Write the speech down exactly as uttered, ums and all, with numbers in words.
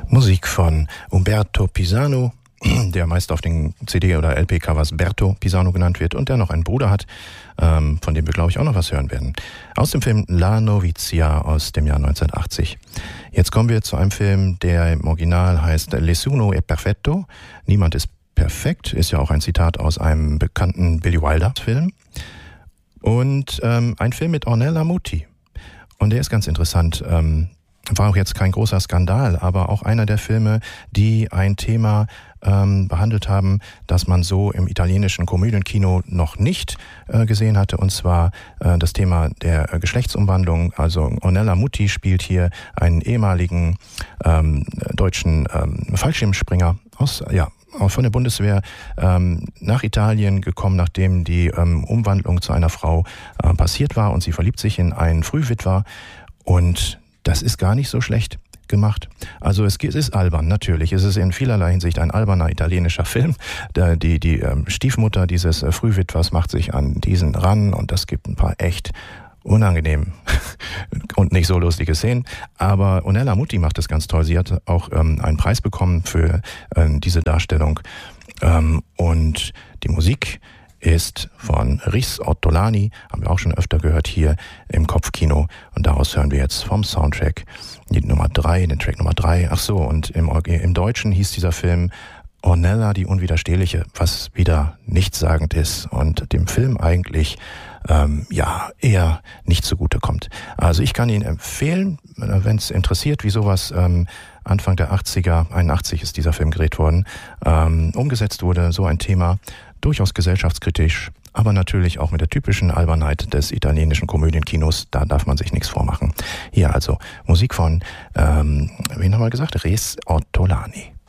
Musik von Umberto Pisano, der meist auf den C D- oder L P-Covers Berto Pisano genannt wird und der noch einen Bruder hat, ähm, von dem wir, glaube ich, auch noch was hören werden. Aus dem Film La Novizia aus dem Jahr neunzehnhundertachtzig. Jetzt kommen wir zu einem Film, der im Original heißt Nessuno è perfetto. Niemand ist perfekt, ist ja auch ein Zitat aus einem bekannten Billy Wilder-Film. Und ähm, ein Film mit Ornella Muti. Und der ist ganz interessant. Ähm, War auch jetzt kein großer Skandal, aber auch einer der Filme, die ein Thema ähm, behandelt haben, das man so im italienischen Komödienkino noch nicht äh, gesehen hatte, und zwar äh, das Thema der äh, Geschlechtsumwandlung. Also Ornella Muti spielt hier einen ehemaligen ähm, deutschen ähm, Fallschirmspringer aus, ja, von der Bundeswehr ähm, nach Italien gekommen, nachdem die ähm, Umwandlung zu einer Frau äh, passiert war, und sie verliebt sich in einen Frühwitwer, und das ist gar nicht so schlecht gemacht. Also es ist albern, natürlich. Es ist in vielerlei Hinsicht ein alberner italienischer Film. Die, die Stiefmutter dieses Frühwitwers macht sich an diesen ran, und das gibt ein paar echt unangenehm und nicht so lustige Szenen. Aber Ornella Muti macht es ganz toll. Sie hat auch ähm, einen Preis bekommen für ähm, diese Darstellung. Ähm, und die Musik ist von Riz Ortolani, haben wir auch schon öfter gehört hier im Kopfkino, und daraus hören wir jetzt vom Soundtrack die Nummer drei, den Track Nummer drei. Ach so, und im, im Deutschen hieß dieser Film Ornella die Unwiderstehliche, was wieder nichtssagend ist und dem Film eigentlich ähm, ja eher nicht zugute kommt. Also ich kann ihn empfehlen, wenn es interessiert, wie sowas ähm, Anfang der achtziger, einundachtzig ist dieser Film gedreht worden, ähm, umgesetzt wurde, so ein Thema, durchaus gesellschaftskritisch, aber natürlich auch mit der typischen Albernheit des italienischen Komödienkinos. Da darf man sich nichts vormachen. Hier also Musik von, ähm, wen haben wir gesagt? Riz Ortolani.